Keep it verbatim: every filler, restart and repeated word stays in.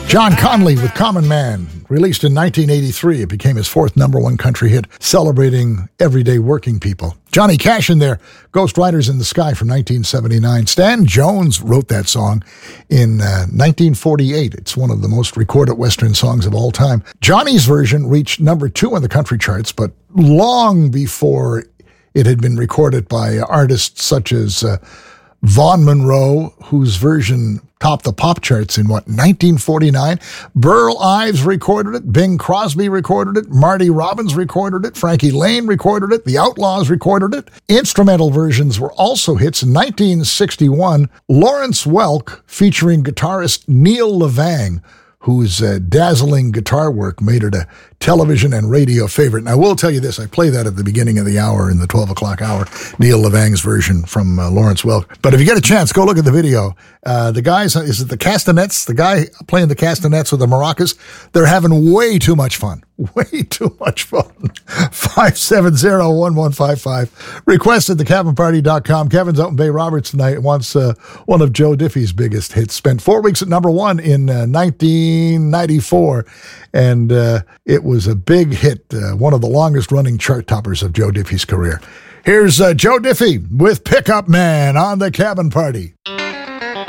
John Conley with Common Man, released in nineteen eighty-three. It became his fourth number one country hit, celebrating everyday working people. Johnny Cash in there, Ghost Riders in the Sky from nineteen seventy-nine. Stan Jones wrote that song in uh, nineteen forty-eight. It's one of the most recorded Western songs of all time. Johnny's version reached number two on the country charts, but long before it had been recorded by artists such as uh, Vaughn Monroe, whose version topped the pop charts in, what, nineteen forty-nine? Burl Ives recorded it. Bing Crosby recorded it. Marty Robbins recorded it. Frankie Lane recorded it. The Outlaws recorded it. Instrumental versions were also hits. In nineteen sixty-one, Lawrence Welk, featuring guitarist Neil Levang, whose uh, dazzling guitar work made it a television and radio favorite. And I will tell you this, I play that at the beginning of the hour, in the twelve o'clock hour, Neil Levang's version from uh, Lawrence Welk. But if you get a chance, go look at the video. Uh, the guys, is it the castanets? The guy playing the castanets with the maracas? They're having way too much fun. Way too much fun. five seven zero, one one five five. Request at the cabin party dot com. Kevin's out in Bay Roberts tonight. Wants uh, one of Joe Diffie's biggest hits. Spent four weeks at number one in uh, nineteen ninety-four. And uh, it was a big hit. Uh, one of the longest running chart toppers of Joe Diffie's career. Here's uh, Joe Diffie with Pickup Man on the Cabin Party.